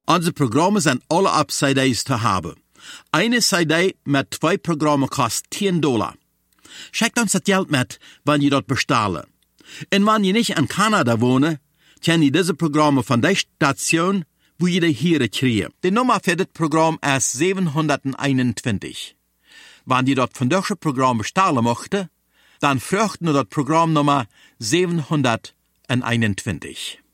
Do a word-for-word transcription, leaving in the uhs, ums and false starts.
Unsere Programme sind alle auf C Ds zu haben. Eine C D mit zwei Programmen kostet zehn Dollar. Schickt uns das Geld mit, wenn ihr dort bestellen. Und wenn ihr nicht in Kanada wohnt, könnt ihr diese Programme von der Station, wo ihr die hier kriegt. Die Nummer für das Programm ist siebenhunderteinundzwanzig. Wenn ihr dort von diesem Programm bestellen möchtet, dann fragt nur das Programmnummer siebenhunderteinundzwanzig.